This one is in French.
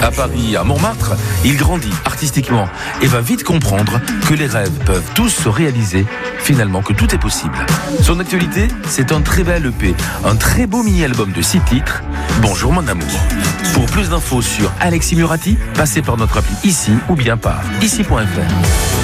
À Paris, à Montmartre, il grandit artistiquement et va vite comprendre que les rêves peuvent tous se réaliser, finalement que tout est possible. Son actualité, c'est un très bel EP, un très beau mini-album de 6 titres, Bonjour mon amour. Pour plus d'infos sur Alexis Murati, passez par notre appli ici ou bien par ici.fr.